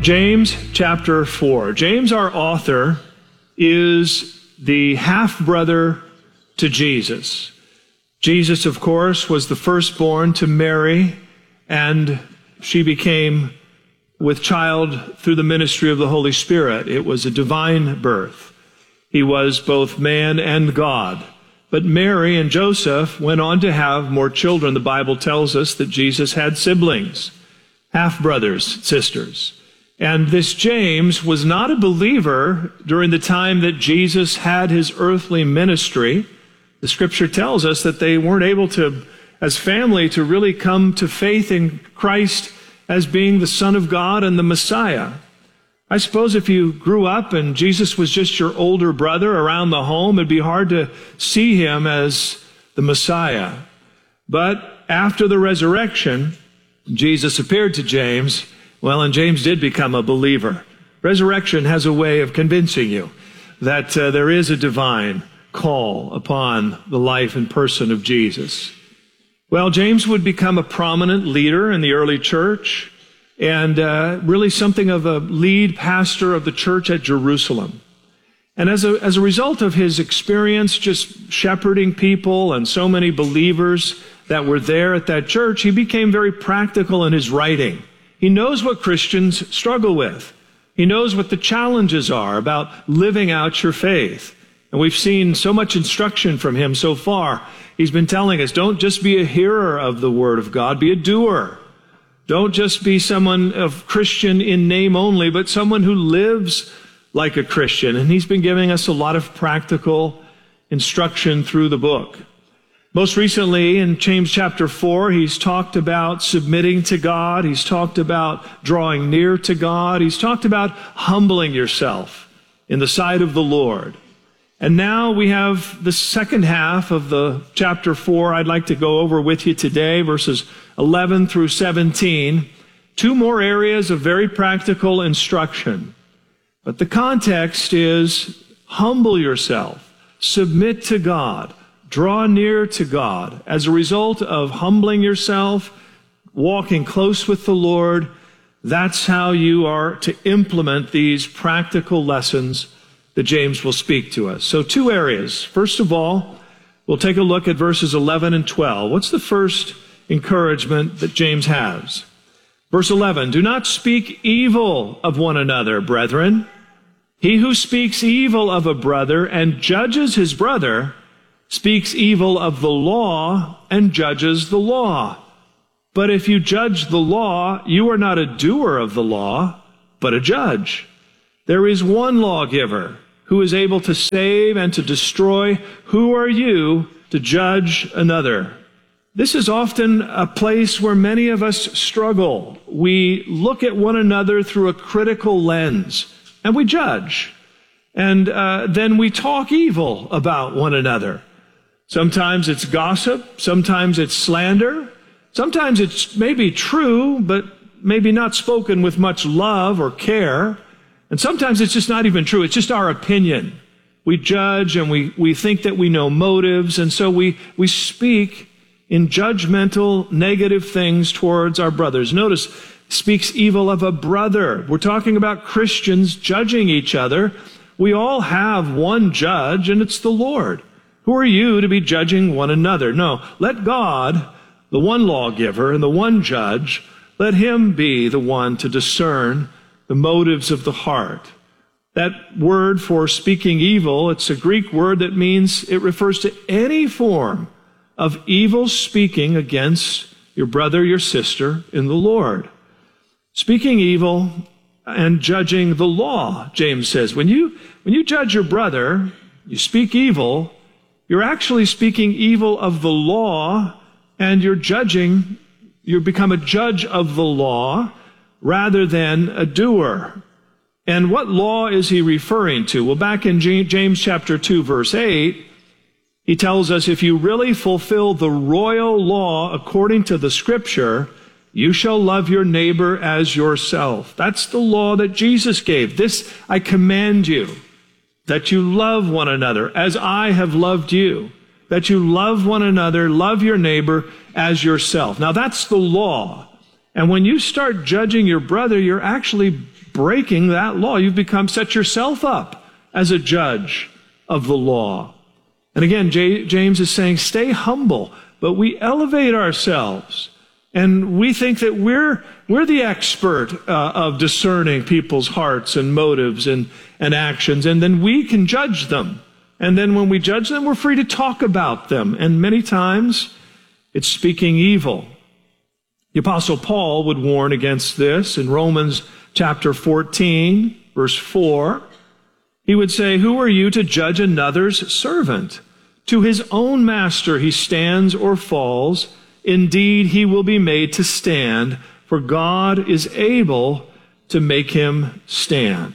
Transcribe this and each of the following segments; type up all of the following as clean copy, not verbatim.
James chapter 4. James, our author, is the half-brother to Jesus. Jesus, of course, was the firstborn to Mary, and she became with child through the ministry of the Holy Spirit. It was a divine birth. He was both man and God. But Mary and Joseph went on to have more children. The Bible tells us that Jesus had siblings, half-brothers, sisters. And this James was not a believer during the time that Jesus had his earthly ministry. The Scripture tells us that they weren't able to, as family, to really come to faith in Christ as being the Son of God and the Messiah. I suppose if you grew up and Jesus was just your older brother around the home, it'd be hard to see him as the Messiah. But after the resurrection, Jesus appeared to James. Well, and James did become a believer. Resurrection has a way of convincing you that there is a divine call upon the life and person of Jesus. Well, James would become a prominent leader in the early church and really something of a lead pastor of the church at Jerusalem. And as a result of his experience just shepherding people and so many believers that were there at that church, he became very practical in his writing. He knows what Christians struggle with. He knows what the challenges are about living out your faith. And we've seen so much instruction from him so far. He's been telling us, don't just be a hearer of the Word of God, be a doer. Don't just be someone of Christian in name only, but someone who lives like a Christian. And he's been giving us a lot of practical instruction through the book. Most recently, in James chapter 4, he's talked about submitting to God. He's talked about drawing near to God. He's talked about humbling yourself in the sight of the Lord. And now we have the second half of the chapter 4 I'd like to go over with you today, verses 11 through 17. Two more areas of very practical instruction. But the context is humble yourself, submit to God. Draw near to God. As a result of humbling yourself, walking close with the Lord, that's how you are to implement these practical lessons that James will speak to us. So two areas. First of all, we'll take a look at verses 11 and 12. What's the first encouragement that James has? Verse 11, do not speak evil of one another, brethren. He who speaks evil of a brother and judges his brother speaks evil of the law and judges the law. But if you judge the law, you are not a doer of the law, but a judge. There is one lawgiver who is able to save and to destroy. Who are you to judge another? This is often a place where many of us struggle. We look at one another through a critical lens, and we judge. And then we talk evil about one another. Sometimes it's gossip, sometimes it's slander, sometimes it's maybe true, but maybe not spoken with much love or care, and sometimes it's just not even true, it's just our opinion. We judge and we think that we know motives, and so we speak in judgmental, negative things towards our brothers. Notice, speaks evil of a brother. We're talking about Christians judging each other. We all have one judge, and it's the Lord. Who are you to be judging one another? No, let God, the one lawgiver and the one judge, let him be the one to discern the motives of the heart. That word for speaking evil, it's a Greek word that means it refers to any form of evil speaking against your brother, your sister in the Lord. Speaking evil and judging the law, James says. When you judge your brother, you speak evil, you're actually speaking evil of the law, and you become a judge of the law rather than a doer. And what law is he referring to? Well, back in James chapter 2, verse 8, he tells us, if you really fulfill the royal law according to the Scripture, you shall love your neighbor as yourself. That's the law that Jesus gave. This I command you, that you love one another as I have loved you, that you love one another, love your neighbor as yourself. Now that's the law. And when you start judging your brother, you're actually breaking that law. You've set yourself up as a judge of the law. And again, James is saying, stay humble, but we elevate ourselves. And we think that we're the expert of discerning people's hearts and motives and actions, and then we can judge them. And then when we judge them, we're free to talk about them. And many times, it's speaking evil. The Apostle Paul would warn against this in Romans chapter 14, verse 4. He would say, "Who are you to judge another's servant? To his own master he stands or falls. Indeed, he will be made to stand, for God is able to make him stand."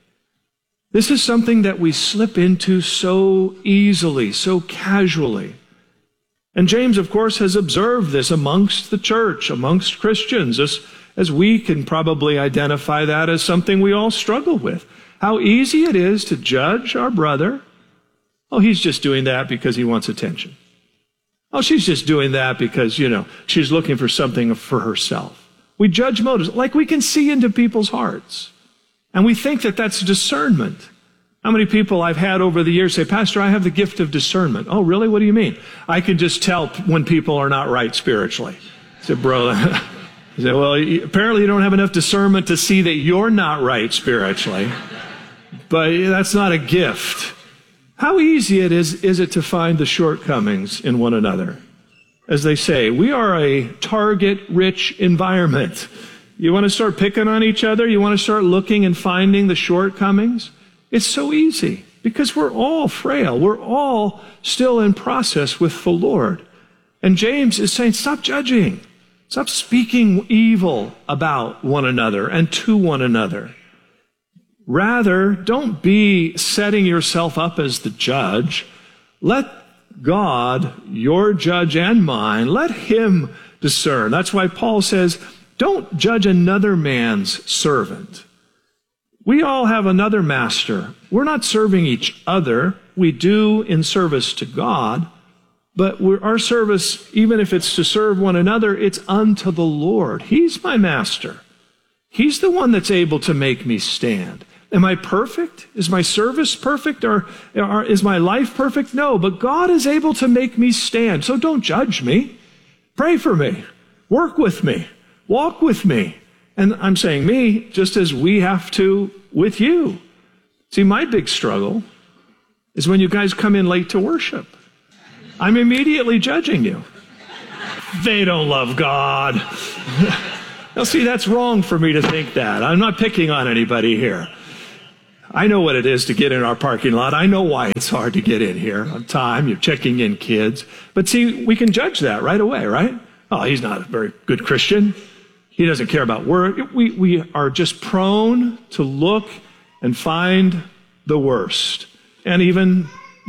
This is something that we slip into so easily, so casually. And James, of course, has observed this amongst the church, amongst Christians, as we can probably identify that as something we all struggle with. How easy it is to judge our brother. Oh, he's just doing that because he wants attention. Oh, she's just doing that because, she's looking for something for herself. We judge motives, like we can see into people's hearts. And we think that that's discernment. How many people I've had over the years say, "Pastor, I have the gift of discernment." "Oh, really? What do you mean?" "I can just tell when people are not right spiritually." I said, "Bro," I said, "Well, apparently you don't have enough discernment to see that you're not right spiritually. But that's not a gift." How easy is it to find the shortcomings in one another? As they say, we are a target-rich environment. You want to start picking on each other? You want to start looking and finding the shortcomings? It's so easy because we're all frail. We're all still in process with the Lord. And James is saying, stop judging. Stop speaking evil about one another and to one another. Rather, don't be setting yourself up as the judge. Let God, your judge and mine, let him discern. That's why Paul says, don't judge another man's servant. We all have another master. We're not serving each other. We do in service to God. But our service, even if it's to serve one another, it's unto the Lord. He's my master. He's the one that's able to make me stand. Am I perfect? Is my service perfect? Or is my life perfect? No, but God is able to make me stand. So don't judge me. Pray for me. Work with me. Walk with me. And I'm saying me, just as we have to with you. See, my big struggle is when you guys come in late to worship. I'm immediately judging you. They don't love God. Now, see, that's wrong for me to think that. I'm not picking on anybody here. I know what it is to get in our parking lot. I know why it's hard to get in here on time. You're checking in kids. But see, we can judge that right away, right? Oh, he's not a very good Christian. He doesn't care about work. We are just prone to look and find the worst. And even,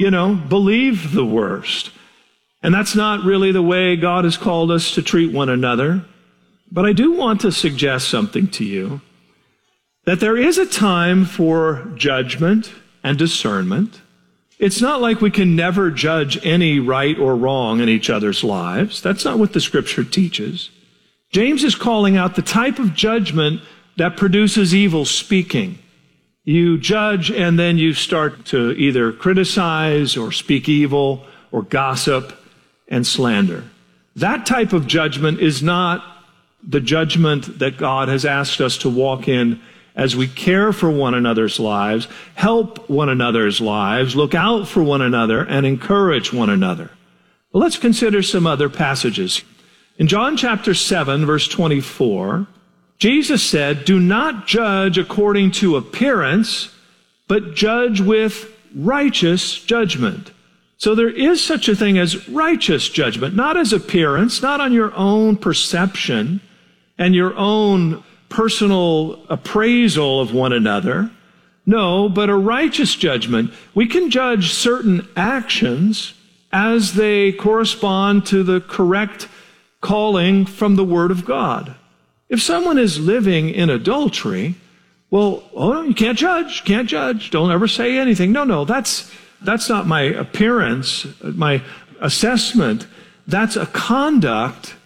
believe the worst. And that's not really the way God has called us to treat one another. But I do want to suggest something to you. That there is a time for judgment and discernment. It's not like we can never judge any right or wrong in each other's lives. That's not what the Scripture teaches. James is calling out the type of judgment that produces evil speaking. You judge and then you start to either criticize or speak evil or gossip and slander. That type of judgment is not the judgment that God has asked us to walk in as we care for one another's lives, help one another's lives, look out for one another, and encourage one another. Well, let's consider some other passages. In John chapter 7, verse 24, Jesus said, "Do not judge according to appearance, but judge with righteous judgment." So there is such a thing as righteous judgment, not as appearance, not on your own perception and your own personal appraisal of one another. No, but a righteous judgment. We can judge certain actions as they correspond to the correct calling from the Word of God. If someone is living in adultery, well, you can't judge, don't ever say anything. No, that's not my appearance, my assessment. That's a conduct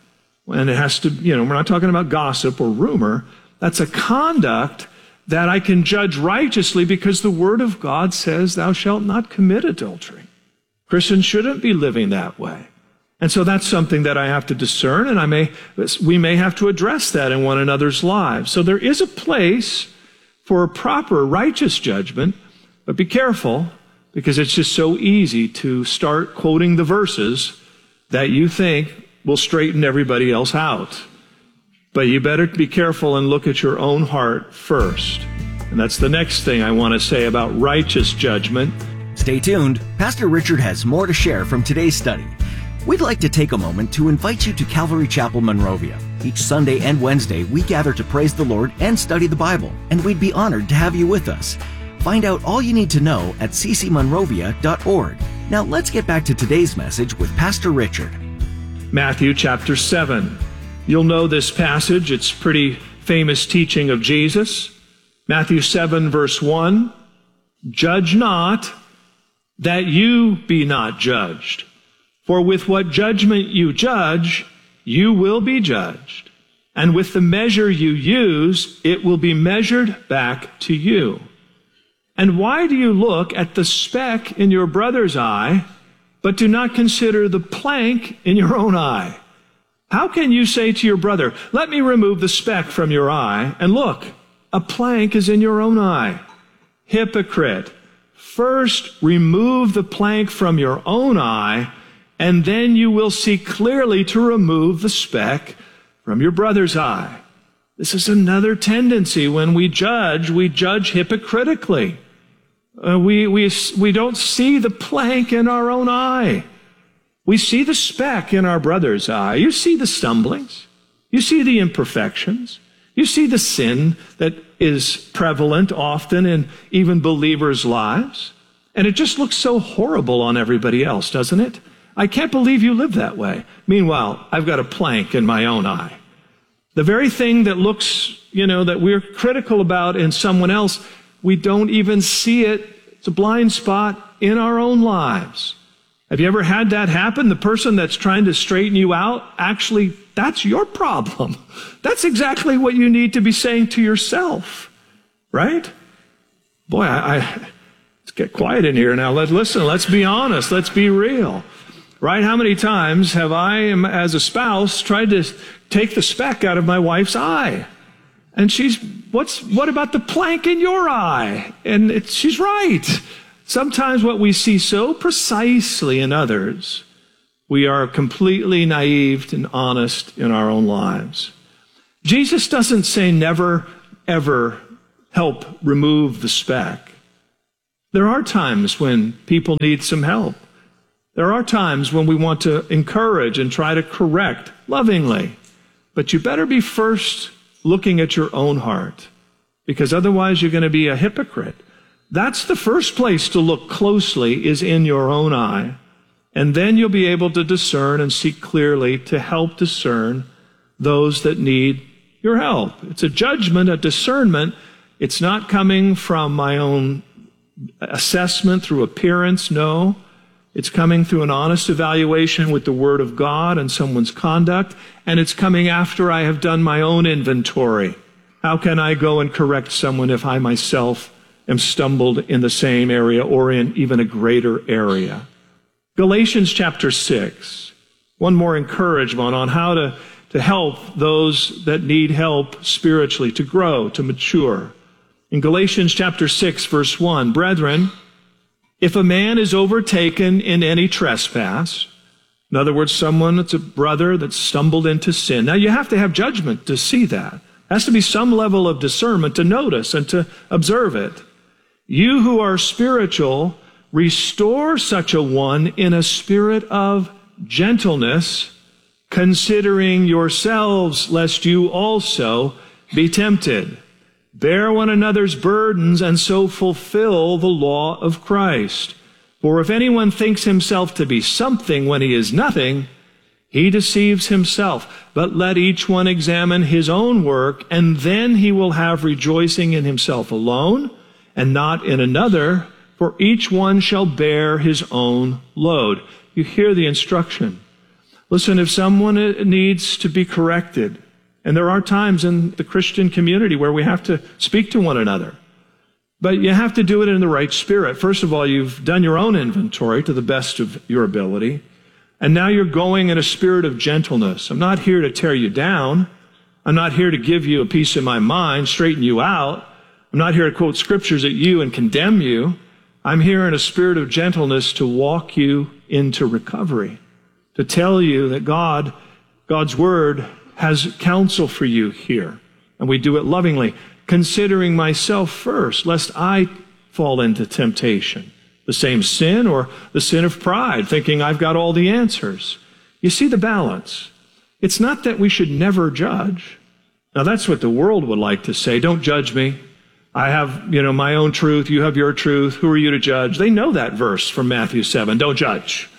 And it has to, we're not talking about gossip or rumor. That's a conduct that I can judge righteously because the Word of God says, thou shalt not commit adultery. Christians shouldn't be living that way. And so that's something that I have to discern, and we may have to address that in one another's lives. So there is a place for a proper righteous judgment, but be careful, because it's just so easy to start quoting the verses that you think will straighten everybody else out. But you better be careful and look at your own heart first. And that's the next thing I want to say about righteous judgment. Stay tuned. Pastor Richard has more to share from today's study. We'd like to take a moment to invite you to Calvary Chapel, Monrovia. Each Sunday and Wednesday, we gather to praise the Lord and study the Bible, and we'd be honored to have you with us. Find out all you need to know at ccmonrovia.org. Now let's get back to today's message with Pastor Richard. Matthew chapter 7. You'll know this passage. It's pretty famous teaching of Jesus. Matthew 7 verse 1. Judge not, that you be not judged. For with what judgment you judge, you will be judged. And with the measure you use, it will be measured back to you. And why do you look at the speck in your brother's eye, but do not consider the plank in your own eye? How can you say to your brother, let me remove the speck from your eye, and look, a plank is in your own eye? Hypocrite, first remove the plank from your own eye, and then you will see clearly to remove the speck from your brother's eye. This is another tendency. When we judge hypocritically. We don't see the plank in our own eye. We see the speck in our brother's eye. You see the stumblings. You see the imperfections. You see the sin that is prevalent often in even believers' lives. And it just looks so horrible on everybody else, doesn't it? I can't believe you live that way. Meanwhile, I've got a plank in my own eye. The very thing that looks, that we're critical about in someone else, we don't even see it. It's a blind spot in our own lives. Have you ever had that happen? The person that's trying to straighten you out, actually, that's your problem. That's exactly what you need to be saying to yourself, right? Boy, let's get quiet in here now. Let's be honest. Let's be real. Right? How many times have I, as a spouse, tried to take the speck out of my wife's eye? And what about the plank in your eye? And she's right. Sometimes what we see so precisely in others, we are completely naive and honest in our own lives. Jesus doesn't say never, ever help remove the speck. There are times when people need some help. There are times when we want to encourage and try to correct lovingly. But you better be first looking at your own heart, because otherwise you're going to be a hypocrite. That's the first place to look closely, is in your own eye. And then you'll be able to discern and see clearly to help discern those that need your help. It's a judgment, a discernment. It's not coming from my own assessment through appearance, no. It's coming through an honest evaluation with the Word of God and someone's conduct, and it's coming after I have done my own inventory. How can I go and correct someone if I myself am stumbled in the same area or in even a greater area? Galatians chapter 6, one more encouragement on how to help those that need help spiritually, to grow, to mature. In Galatians chapter 6, verse 1, brethren, if a man is overtaken in any trespass, in other words, someone that's a brother that's stumbled into sin. Now, you have to have judgment to see that. There has to be some level of discernment to notice and to observe it. You who are spiritual, restore such a one in a spirit of gentleness, considering yourselves, lest you also be tempted. Bear one another's burdens, and so fulfill the law of Christ. For if anyone thinks himself to be something when he is nothing, he deceives himself. But let each one examine his own work, and then he will have rejoicing in himself alone, and not in another, for each one shall bear his own load. You hear the instruction. Listen, if someone needs to be corrected, and there are times in the Christian community where we have to speak to one another, but you have to do it in the right spirit. First of all, you've done your own inventory to the best of your ability, and now you're going in a spirit of gentleness. I'm not here to tear you down. I'm not here to give you a piece of my mind, straighten you out. I'm not here to quote scriptures at you and condemn you. I'm here in a spirit of gentleness to walk you into recovery, to tell you that God's word has counsel for you here. And we do it lovingly, considering myself first, lest I fall into temptation, the same sin or the sin of pride, thinking I've got all the answers. You see the balance. It's not that we should never judge. Now that's what the world would like to say. Don't judge me. I have, my own truth. You have your truth. Who are you to judge? They know that verse from Matthew 7. Don't judge.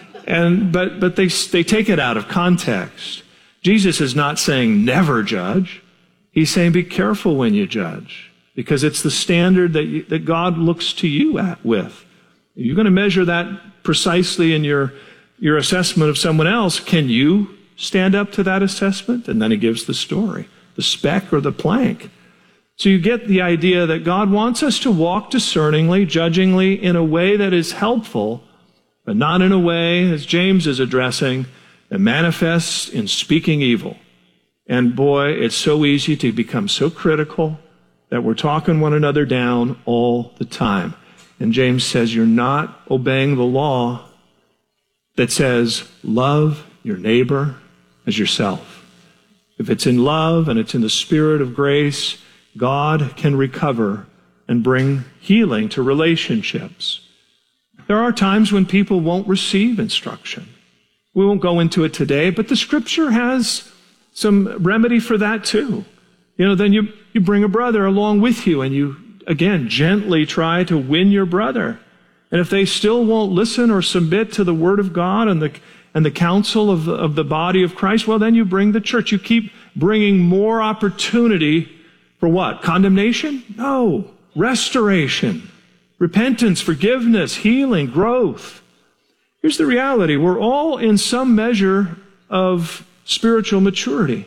But they take it out of context. Jesus is not saying never judge. He's saying be careful when you judge, because it's the standard that God looks to you with. You're going to measure that precisely in your assessment of someone else. Can you stand up to that assessment? And then he gives the story, the speck or the plank. So you get the idea that God wants us to walk discerningly, judgingly, in a way that is helpful, but not in a way, as James is addressing, that manifests in speaking evil. And boy, it's so easy to become so critical that we're talking one another down all the time. And James says you're not obeying the law that says love your neighbor as yourself. If it's in love and it's in the spirit of grace, God can recover and bring healing to relationships. There are times when people won't receive instruction. We won't go into it today, but the scripture has some remedy for that too. Then you bring a brother along with you and you, again, gently try to win your brother. And if they still won't listen or submit to the word of God and the counsel of the body of Christ, well, then you bring the church. You keep bringing more opportunity for what? Condemnation? No. Restoration, repentance, forgiveness, healing, growth. Here's the reality. We're all in some measure of spiritual maturity.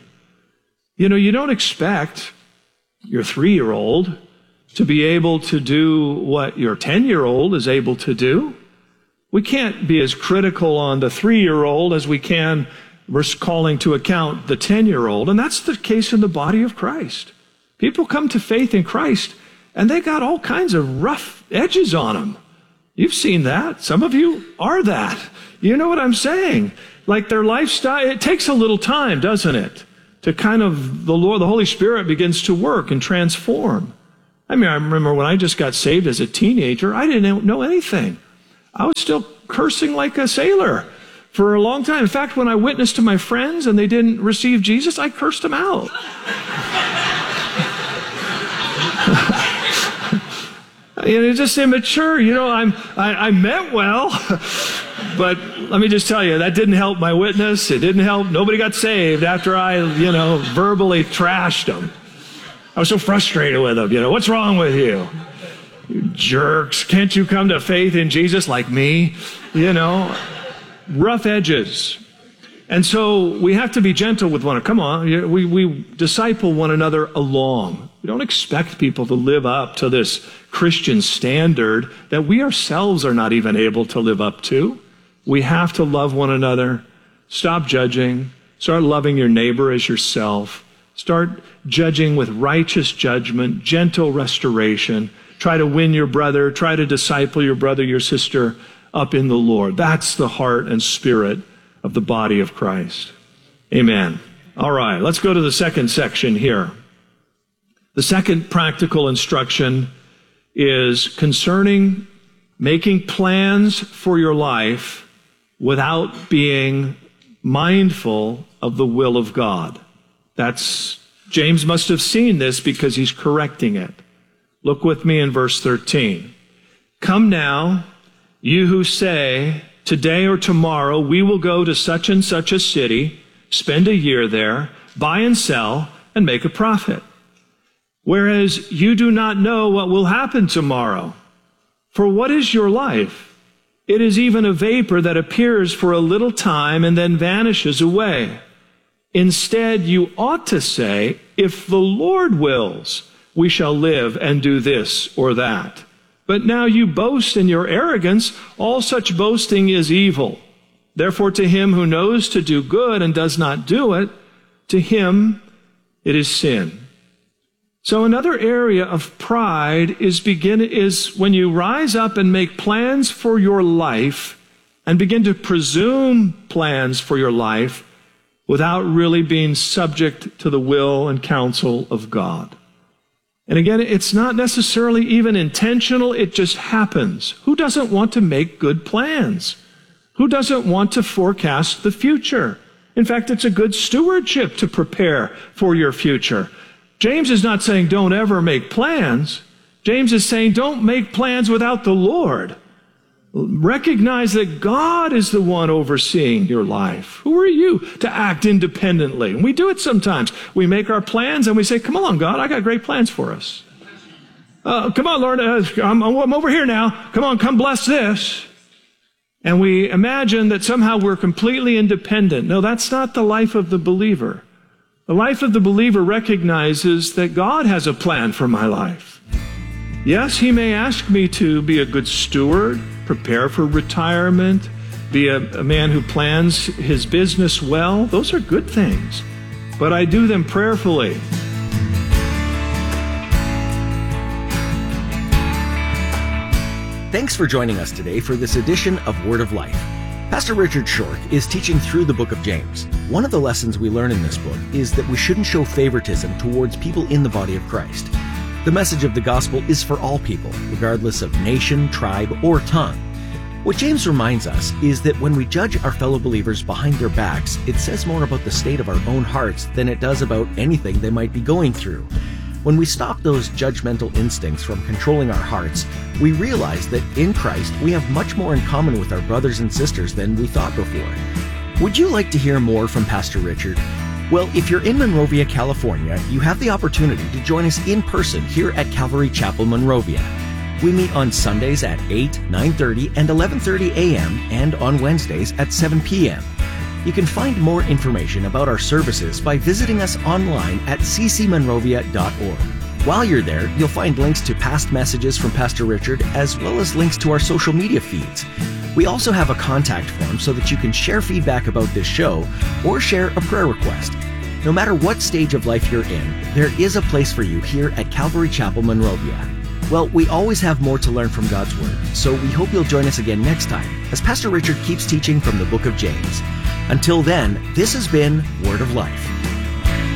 You don't expect your 3-year-old to be able to do what your 10-year-old is able to do. We can't be as critical on the 3-year-old as we can, we're calling to account the 10-year-old. And that's the case in the body of Christ. People come to faith in Christ, and they got all kinds of rough edges on them. You've seen that. Some of you are that. You know what I'm saying? Like their lifestyle, it takes a little time, doesn't it? To kind of, the Holy Spirit begins to work and transform. I remember when I just got saved as a teenager, I didn't know anything. I was still cursing like a sailor for a long time. In fact, when I witnessed to my friends and they didn't receive Jesus, I cursed them out. It's just immature. I meant well, but let me just tell you, that didn't help my witness. It didn't help. Nobody got saved after I, verbally trashed them. I was so frustrated with them. What's wrong with you? You jerks. Can't you come to faith in Jesus like me? Rough edges. And so we have to be gentle with one another. Come on, we disciple one another along. We don't expect people to live up to this Christian standard that we ourselves are not even able to live up to. We have to love one another. Stop judging. Start loving your neighbor as yourself. Start judging with righteous judgment, gentle restoration. Try to win your brother. Try to disciple your brother, your sister up in the Lord. That's the heart and spirit of the body of Christ. Amen. All right, let's go to the second section here. The second practical instruction is concerning making plans for your life without being mindful of the will of God. James must have seen this because he's correcting it. Look with me in verse 13. Come now, you who say, today or tomorrow we will go to such and such a city, spend a year there, buy and sell, and make a profit. Whereas you do not know what will happen tomorrow. For what is your life? It is even a vapor that appears for a little time and then vanishes away. Instead, you ought to say, if the Lord wills, we shall live and do this or that. But now you boast in your arrogance. All such boasting is evil. Therefore, to him who knows to do good and does not do it, to him it is sin. So another area of pride is when you rise up and make plans for your life and begin to presume plans for your life without really being subject to the will and counsel of God. And again, it's not necessarily even intentional, it just happens. Who doesn't want to make good plans? Who doesn't want to forecast the future? In fact, it's a good stewardship to prepare for your future. James is not saying don't ever make plans. James is saying don't make plans without the Lord. Recognize that God is the one overseeing your life. Who are you to act independently? And we do it sometimes. We make our plans and we say, come on, God, I got great plans for us. Come on, Lord, I'm over here now. Come on, come bless this. And we imagine that somehow we're completely independent. No, that's not the life of the believer. The life of the believer recognizes that God has a plan for my life. Yes, he may ask me to be a good steward, prepare for retirement, be a man who plans his business well. Those are good things, but I do them prayerfully. Thanks for joining us today for this edition of Word of Life. Pastor Richard Short is teaching through the book of James. One of the lessons we learn in this book is that we shouldn't show favoritism towards people in the body of Christ. The message of the gospel is for all people, regardless of nation, tribe, or tongue. What James reminds us is that when we judge our fellow believers behind their backs, it says more about the state of our own hearts than it does about anything they might be going through. When we stop those judgmental instincts from controlling our hearts, we realize that in Christ we have much more in common with our brothers and sisters than we thought before. Would you like to hear more from Pastor Richard? Well, if you're in Monrovia, California, you have the opportunity to join us in person here at Calvary Chapel, Monrovia. We meet on Sundays at 8, 9:30, and 11:30 a.m. and on Wednesdays at 7 p.m. You can find more information about our services by visiting us online at ccmonrovia.org. While you're there, you'll find links to past messages from Pastor Richard, as well as links to our social media feeds. We also have a contact form so that you can share feedback about this show or share a prayer request. No matter what stage of life you're in, there is a place for you here at Calvary Chapel, Monrovia. Well, we always have more to learn from God's Word, so we hope you'll join us again next time as Pastor Richard keeps teaching from the book of James. Until then, this has been Word of Life.